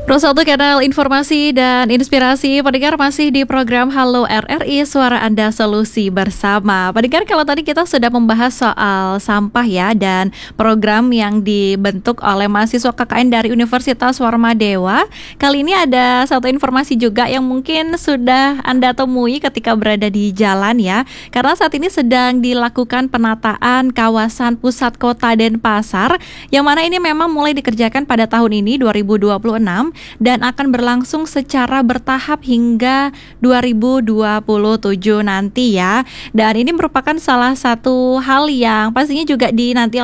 Satu kanal informasi dan inspirasi pendengar masih di program Halo RRI Suara Anda Solusi Bersama. Pendengar, kalau tadi kita sudah membahas soal sampah ya, dan program yang dibentuk oleh mahasiswa KKN dari Universitas Warmadewa. Kali ini ada satu informasi juga yang mungkin sudah Anda temui ketika berada di jalan ya. Karena saat ini sedang dilakukan penataan kawasan pusat kota Denpasar, yang mana ini memang mulai dikerjakan pada tahun ini 2026 dan akan berlangsung secara bertahap hingga 2027 nanti ya. Dan ini merupakan salah satu hal yang pastinya juga dinanti